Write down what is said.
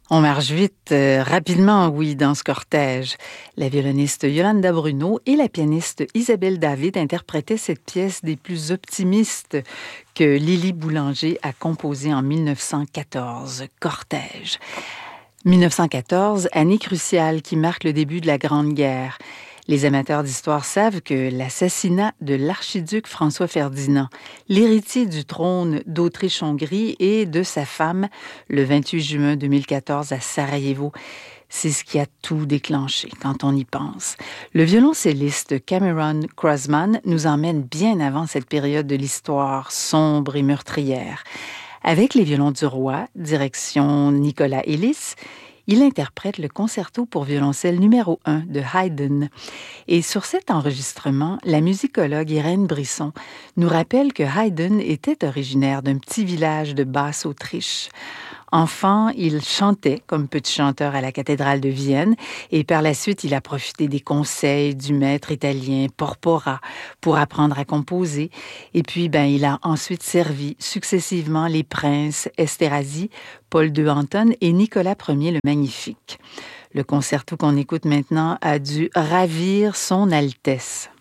On marche vite, rapidement, oui, dans ce cortège. La violoniste Yolanda Bruno et la pianiste Isabelle David interprétaient cette pièce des plus optimistes que Lily Boulanger a composée en 1914, Cortège. 1914, année cruciale qui marque le début de la Grande Guerre. Les amateurs d'histoire savent que l'assassinat de l'archiduc François-Ferdinand, l'héritier du trône d'Autriche-Hongrie et de sa femme, le 28 juin 2014 à Sarajevo, c'est ce qui a tout déclenché quand on y pense. Le violoncelliste Cameron Crossman nous emmène bien avant cette période de l'histoire sombre et meurtrière. Avec les violons du roi, direction Nicolas Elis, il interprète le concerto pour violoncelle numéro 1 de Haydn. Et sur cet enregistrement, la musicologue Irène Brisson nous rappelle que Haydn était originaire d'un petit village de Basse-Autriche. Enfant, il chantait comme petit chanteur à la cathédrale de Vienne et par la suite, il a profité des conseils du maître italien Porpora pour apprendre à composer. Et puis, il a ensuite servi successivement les princes Esterhazy, Paul II Anton et Nicolas Ier le Magnifique. Le concerto qu'on écoute maintenant a dû ravir son Altesse.